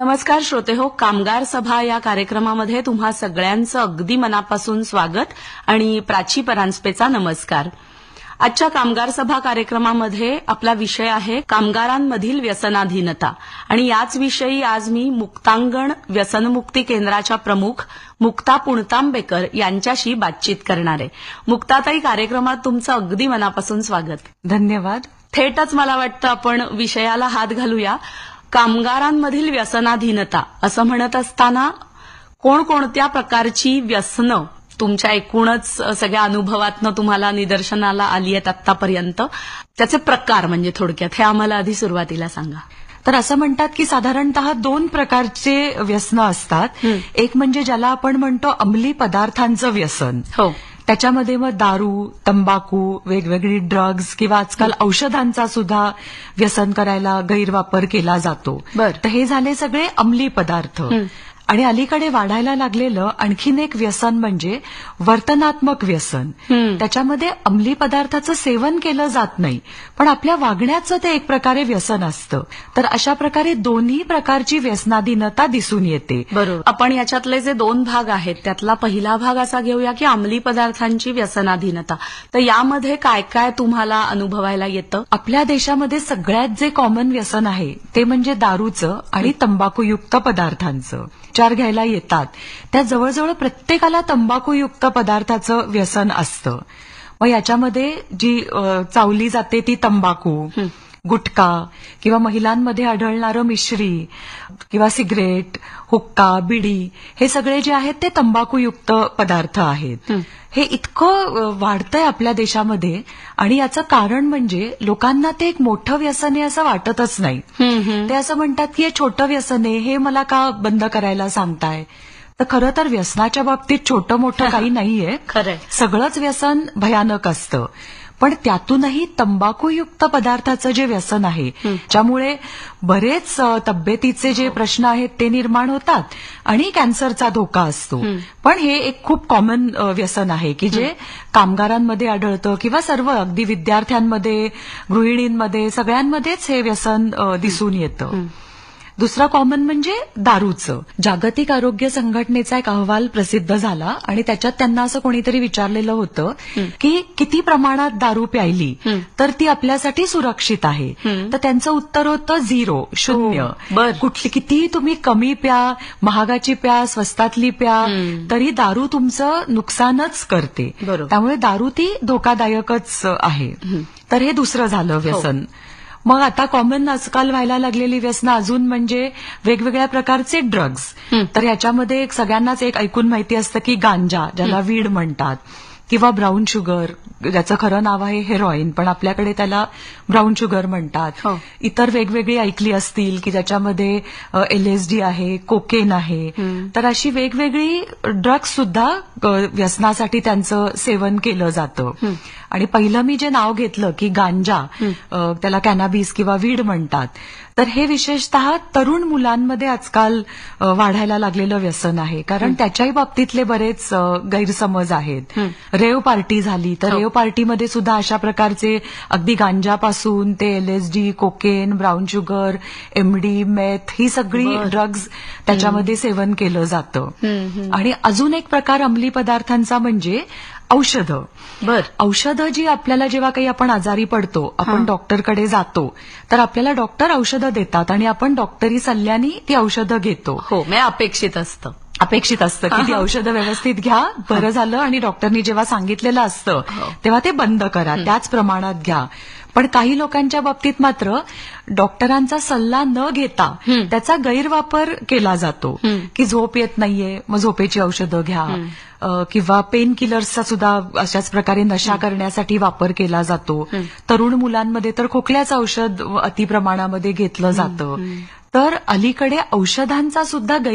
नमस्कार श्रोतेहो, कामगार सभा या कार्यक्रमामध्ये तुम्हा सगळ्यांचं अगदी मनापासून स्वागत आणि प्राची परांजपेचा नमस्कार. आजच्या कामगार सभा कार्यक्रमामध्ये आपला विषय आहे कामगारांमधील व्यसनाधीनता आणि याच विषयी आज मी मुक्तांगण व्यसनमुक्ती केंद्राच्या प्रमुख मुक्ता पुणतांबेकर यांच्याशी बातचीत करणार आहे. मुक्ताताई, कार्यक्रमात तुमचं अगदी मनापासून स्वागत. धन्यवाद. थेटच मला वाटतं आपण विषयाला हात घालूया. कामगारांमधील व्यसनाधीनता असं म्हणत असताना कोणकोणत्या प्रकारची व्यसनं तुमच्या एकूणच सगळ्या अनुभवातनं तुम्हाला निदर्शनाला आली आहेत आतापर्यंत, त्याचे प्रकार म्हणजे थोडक्यात हे आम्हाला आधी सुरुवातीला सांगा. तर असं म्हणतात की साधारणतः 2 प्रकारचे व्यसनं असतात. एक म्हणजे ज्याला आपण म्हणतो अंमली पदार्थांचं व्यसन. हो. त्याच्यामध्ये मग दारू, तंबाखू, वेगवेगळी ड्रग्ज किंवा आजकाल औषधांचा सुद्धा व्यसन करायला गैरवापर केला जातो. तर हे झाले सगळे अंमली पदार्थ. आणि अलीकडे वाढायला लागलेलं आणखीन एक व्यसन म्हणजे वर्तनात्मक व्यसन. त्याच्यामध्ये अंमली पदार्थाचं सेवन केलं जात नाही, पण आपल्या वागण्याचं ते एक प्रकारे व्यसन असतं. तर अशा प्रकारे दोन्ही प्रकारची व्यसनाधीनता दिसून येते. बरोबर. आपण याच्यातले जे 2 भाग आहेत त्यातला पहिला भाग असा घेऊया की अंमली पदार्थांची व्यसनाधीनता. तर यामध्ये काय काय तुम्हाला अनुभवायला येतं? आपल्या देशामध्ये सगळ्यात जे कॉमन व्यसन आहे ते म्हणजे दारूचं आणि तंबाखूयुक्त पदार्थांचं. उपचार घ्यायला येतात त्या जवळजवळ प्रत्येकाला तंबाखूयुक्त पदार्थाचं व्यसन असतं. मग याच्यामध्ये जी चावली जाते ती तंबाखू, गुटखा किंवा महिलांमध्ये आढळणारं मिश्री किंवा सिगरेट, हुक्का, बिडी हे सगळे जे आहेत ते तंबाखूयुक्त पदार्थ आहेत. हे इतकं वाढतंय आपल्या देशामध्ये आणि याचं कारण म्हणजे लोकांना ते एक मोठं व्यसन आहे असं वाटतच नाही. ते असं म्हणतात की हे छोटं व्यसन आहे, हे मला का बंद करायला सांगताय. तर खरं तर व्यसनाच्या बाबतीत छोटं मोठं काही नाहीये. खरंय. सगळंच व्यसन भयानक असतं. पण त्यातूनही तंबाखूयुक्त पदार्थाचं जे व्यसन आहे त्यामुळे बरेच तब्येतीचे जे प्रश्न आहेत ते निर्माण होतात आणि कॅन्सरचा धोका असतो. पण हे एक खूप कॉमन व्यसन आहे की जे कामगारांमध्ये आढळतं किंवा सर्व अगदी विद्यार्थ्यांमध्ये, गृहिणींमध्ये, सगळ्यांमध्येच हे व्यसन दिसून येतं. दुसरा कॉमन म्हणजे दारूचं. जागतिक आरोग्य संघटनेचा एक अहवाल प्रसिद्ध झाला आणि त्याच्यात त्यांना असं कोणीतरी विचारलेलं होतं की किती प्रमाणात दारू प्यायली तर ती आपल्यासाठी सुरक्षित आहे. तर त्यांचं उत्तर होतं 0, 0. कुठली कितीही तुम्ही कमी प्या, महागाची प्या, स्वस्तातली प्या, तरी दारू तुमचं नुकसानच करते. त्यामुळे दारू ती धोकादायकच आहे. तर हे दुसरं झालं व्यसन. मग आता कॉमन आजकाल व्हायला लागलेली व्यसनं अजून म्हणजे वेगवेगळ्या प्रकारचे ड्रग्ज. तर याच्यामध्ये सगळ्यांनाच एक ऐकून माहिती असतं की गांजा, ज्याला वीड म्हणतात, किंवा ब्राऊन शुगर, ज्याचं खरं नाव आहे हेरोईन, पण आपल्याकडे त्याला ब्राऊन शुगर म्हणतात. इतर वेगवेगळी ऐकली असतील की ज्याच्यामध्ये LSD आहे, कोकेन आहे. तर अशी वेगवेगळी ड्रग्ज सुद्धा व्यसनासाठी त्यांचं सेवन केलं जातं. आणि पहिलं मी जे नाव घेतलं की गांजा, त्याला कॅनाबिस किंवा वीड म्हणतात, तर हे विशेषतः तरुण मुलांमध्ये आजकाल वाढायला लागलेलं व्यसन आहे. कारण त्याच्याही बाबतीतले बरेच गैरसमज आहेत. रेव पार्टी झाली तर रेव पार्टीमध्ये सुद्धा अशा प्रकारचे अगदी गांजापासून ते LSD, cocaine, brown sugar, MD, मेथ ही सगळी ड्रग्ज त्याच्यामध्ये सेवन केलं जातं. आणि अजून एक प्रकार अंमली पदार्थांचा म्हणजे औषधं. औषधं जी आपल्याला जेव्हा काही आपण आजारी पडतो, आपण डॉक्टरकडे जातो, तर आपल्याला डॉक्टर औषधं देतात आणि आपण डॉक्टरी सल्ल्याने ती औषधं घेतो. हो, अपेक्षित असतं की ती औषधं व्यवस्थित घ्या, बरं झालं, आणि डॉक्टरनी जेव्हा सांगितलेलं असतं तेव्हा ते बंद करा, त्याच प्रमाणात घ्या. पण काही लोकांच्या बाबतीत मात्र डॉक्टरांचा सल्ला न घेता त्याचा गैरवापर केला जातो की झोप येत नाहीये, मग झोपेची औषधं घ्या, किंवा पेन किलर्सचा सुद्धा अशाच प्रकारे नशा करण्यासाठी वापर केला जातो. तरुण मुलांमध्ये तर खोकल्याचं औषध अतिप्रमाणामध्ये घेतलं जातं. तर अलीकडे औषधांचा सुद्धा